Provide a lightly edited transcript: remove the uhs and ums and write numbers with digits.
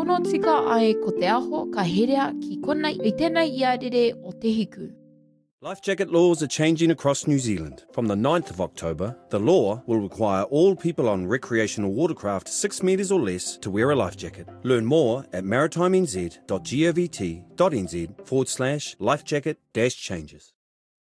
Tono tika ai ko te aho ka herea ki kona I tēnei ia rere o te hiku. Life jacket laws are changing across New Zealand. From the 9th of October, the law will require all people on recreational watercraft 6 metres or less to wear a life jacket. Learn more at maritimenz.govt.nz/lifejacket-changes.